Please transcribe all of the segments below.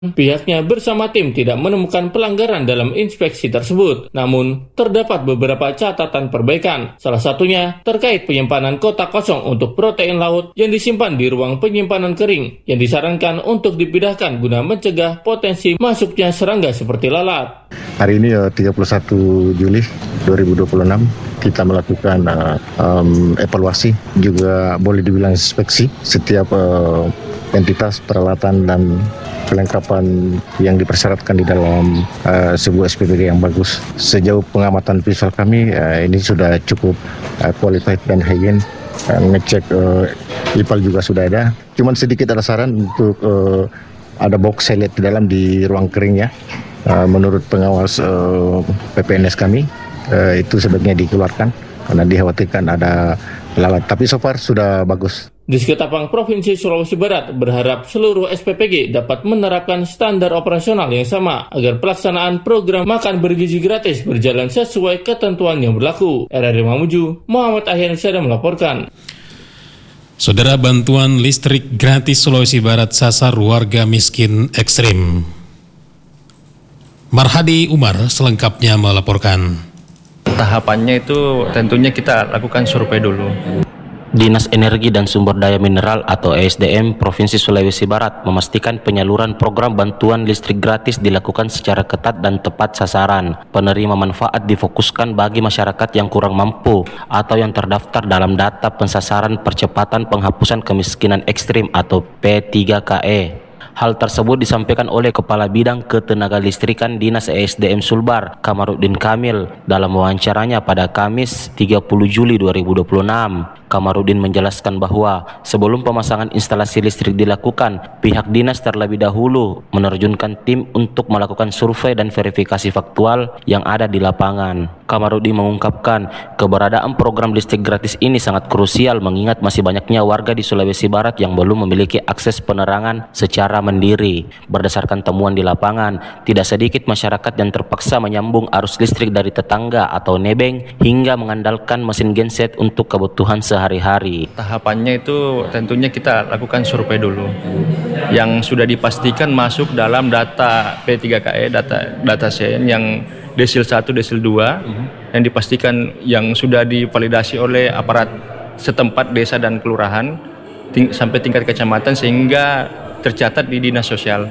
Pihaknya bersama tim tidak menemukan pelanggaran dalam inspeksi tersebut. Namun, terdapat beberapa catatan perbaikan. Salah satunya terkait penyimpanan kotak kosong untuk protein laut yang disimpan di ruang penyimpanan kering yang disarankan untuk dipindahkan guna mencegah potensi masuknya serangga seperti lalat. Hari ini 31 Juli 2026 kita melakukan evaluasi, juga boleh dibilang inspeksi setiap entitas, peralatan, dan kelengkapan yang dipersyaratkan di dalam sebuah SPPG yang bagus. Sejauh pengamatan visual kami, ini sudah cukup qualified dan higien. Ngecek IPAL juga sudah ada. Cuman sedikit ada saran untuk ada box saya lihat di dalam di ruang keringnya. Menurut pengawas PPNS kami, itu sebaiknya dikeluarkan karena dikhawatirkan ada lalat. Tapi so far sudah bagus. Disketapang Provinsi Sulawesi Barat berharap seluruh SPPG dapat menerapkan standar operasional yang sama agar pelaksanaan program makan bergizi gratis berjalan sesuai ketentuan yang berlaku. RRI Mamuju, Muhammad Ahyan Syada melaporkan. Saudara, bantuan listrik gratis Sulawesi Barat sasar warga miskin ekstrim. Marhadi Umar selengkapnya melaporkan. Tahapannya itu tentunya kita lakukan survei dulu. Dinas Energi dan Sumber Daya Mineral atau ESDM Provinsi Sulawesi Barat memastikan penyaluran program bantuan listrik gratis dilakukan secara ketat dan tepat sasaran. Penerima manfaat difokuskan bagi masyarakat yang kurang mampu atau yang terdaftar dalam data pensasaran percepatan penghapusan kemiskinan ekstrim atau P3KE. Hal tersebut disampaikan oleh Kepala Bidang Ketenagalistrikan Dinas ESDM Sulbar, Kamarudin Kamil, dalam wawancaranya pada Kamis 30 Juli 2026. Kamarudin menjelaskan bahwa sebelum pemasangan instalasi listrik dilakukan, pihak dinas terlebih dahulu menerjunkan tim untuk melakukan survei dan verifikasi faktual yang ada di lapangan. Kamarudin mengungkapkan keberadaan program listrik gratis ini sangat krusial mengingat masih banyaknya warga di Sulawesi Barat yang belum memiliki akses penerangan secara mandiri. Berdasarkan temuan di lapangan, tidak sedikit masyarakat yang terpaksa menyambung arus listrik dari tetangga atau nebeng hingga mengandalkan mesin genset untuk kebutuhan sehari-hari. Tahapannya itu tentunya kita lakukan survei dulu yang sudah dipastikan masuk dalam data P3KE, data sen yang desil 1, desil 2 yang dipastikan yang sudah divalidasi oleh aparat setempat desa dan kelurahan sampai tingkat kecamatan sehingga tercatat di dinas sosial.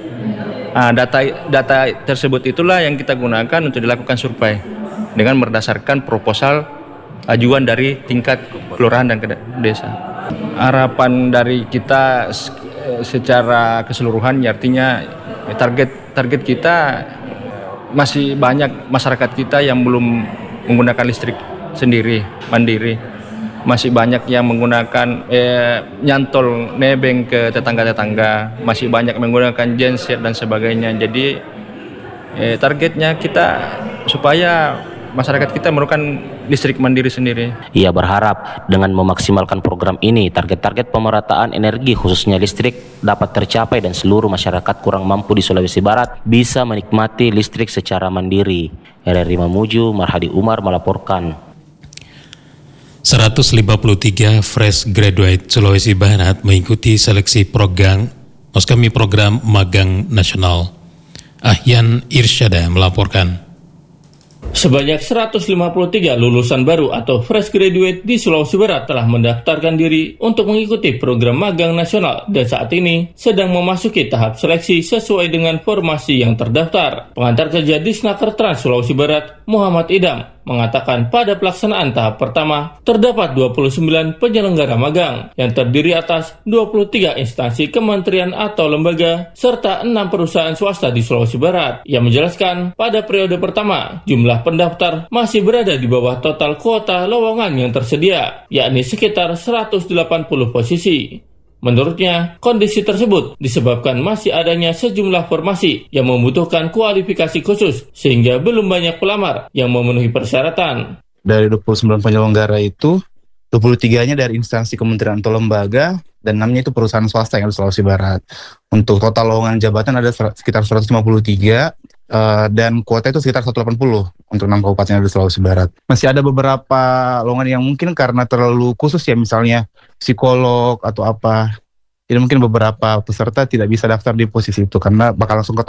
Data tersebut itulah yang kita gunakan untuk dilakukan survei dengan berdasarkan proposal ajuan dari tingkat kelurahan dan desa. Harapan dari kita secara keseluruhan artinya target kita masih banyak masyarakat kita yang belum menggunakan listrik sendiri mandiri, masih banyak yang menggunakan nyantol nebeng ke tetangga-tetangga, masih banyak menggunakan genset dan sebagainya. Jadi targetnya kita supaya masyarakat kita memerlukan listrik mandiri sendiri. Ia berharap dengan memaksimalkan program ini, target-target pemerataan energi khususnya listrik dapat tercapai dan seluruh masyarakat kurang mampu di Sulawesi Barat bisa menikmati listrik secara mandiri. RRI Mamuju, Marhadi Umar melaporkan. 153 fresh graduate Sulawesi Barat mengikuti seleksi program magang nasional. Ahyan Irsyada melaporkan. Sebanyak 153 lulusan baru atau fresh graduate di Sulawesi Barat telah mendaftarkan diri untuk mengikuti program magang nasional dan saat ini sedang memasuki tahap seleksi sesuai dengan formasi yang terdaftar. Pengantar kerja Disnaker Trans Sulawesi Barat, Muhammad Idam, mengatakan pada pelaksanaan tahap pertama terdapat 29 penyelenggara magang yang terdiri atas 23 instansi kementerian atau lembaga serta 6 perusahaan swasta di Sulawesi Barat. Ia menjelaskan pada periode pertama jumlah pendaftar masih berada di bawah total kuota lowongan yang tersedia, yakni sekitar 180 posisi. Menurutnya, kondisi tersebut disebabkan masih adanya sejumlah formasi yang membutuhkan kualifikasi khusus sehingga belum banyak pelamar yang memenuhi persyaratan. Dari 29 penyelenggara itu, 23-nya dari instansi kementerian atau lembaga dan 6-nya itu perusahaan swasta yang di Sulawesi Barat. Untuk total lowongan jabatan ada sekitar 153 dan kuota itu sekitar 180 untuk 6 kabupaten yang di Sulawesi Barat. Masih ada beberapa lowongan yang mungkin karena terlalu khusus ya, misalnya psikolog atau apa, Jadi mungkin beberapa peserta tidak bisa daftar di posisi itu karena bakal langsung ke